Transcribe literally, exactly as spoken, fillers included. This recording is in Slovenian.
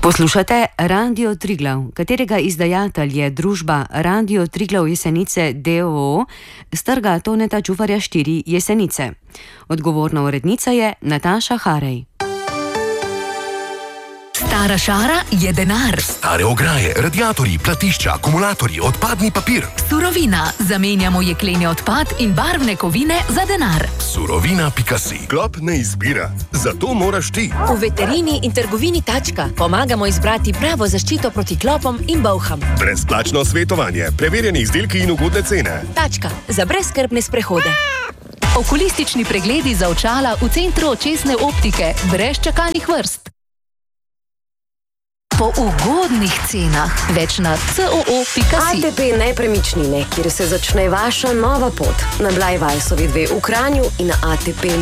Poslušate Radio Triglav, katerega izdajatelj je družba Radio Triglav Jesenice d. o. o. s trga Toneta Čufarja štiri Jesenice. Odgovorna urednica je Nataša Harej. Stara šara je denar. Stare ograje, radiatorji, platišča, akumulatorji, odpadni papir. Surovina. Zamenjamo jekleni odpad in barvne kovine za denar. Surovina pika si. Klop ne izbira, zato moraš ti. V veterini in trgovini Tačka pomagamo izbrati pravo zaščito proti klopom in bolham. Brezplačno svetovanje, preverjeni izdelki in ugodne cene. Tačka, za brezskrbne sprehode. Okulistični pregledi za očala v centru očesne optike, brez čakalnih vrst. Po ugodnih cenah. Več na c o o pika si. A T P Nepremičnine, kjer se začne vaša nova pot. Na Blajvajsovi dve v Kranju in na A T P